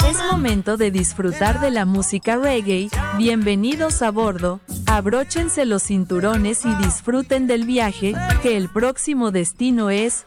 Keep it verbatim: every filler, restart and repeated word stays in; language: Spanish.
Es momento de disfrutar de la música reggae. Bienvenidos a bordo, abróchense los cinturones y disfruten del viaje, que el próximo destino es